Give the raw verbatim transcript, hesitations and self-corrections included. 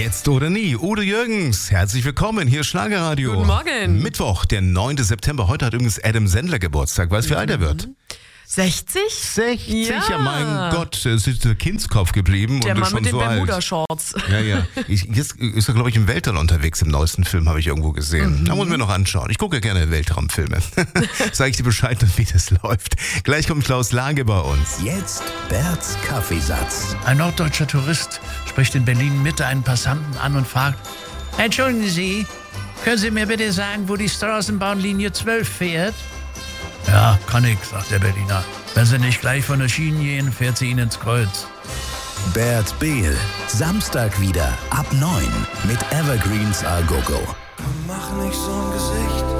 Jetzt oder nie. Udo Jürgens, herzlich willkommen. Hier ist Schlagerradio. Guten Morgen. Mittwoch, der neunten September. Heute hat übrigens Adam Sandler Geburtstag. Weißt du, wie alt er wird? sechzig? sechzig? Ja. Ja, mein Gott, es ist der Kindskopf geblieben. Der und Mann schon mit den so alt. Bermuda-Shorts. Ja, ja. Ich, jetzt ist er, glaube ich, im Weltall unterwegs. Im neuesten Film habe ich irgendwo gesehen. Mhm. Da muss ich mir noch anschauen. Ich gucke ja gerne Weltraumfilme. Sag ich dir Bescheid, wie das läuft. Gleich kommt Klaus Lage bei uns. Jetzt Berts Kaffeesatz. Ein norddeutscher Tourist spricht in Berlin-Mitte einen Passanten an und fragt: Entschuldigen Sie, können Sie mir bitte sagen, wo die Straßenbahnlinie zwölf fährt? Ja, kann ich, sagt der Berliner. Wenn Sie nicht gleich von der Schiene gehen, fährt sie Ihnen ins Kreuz. Bert Behl. Samstag wieder ab neun mit Evergreens A Go Go. Mach nicht so ein Gesicht.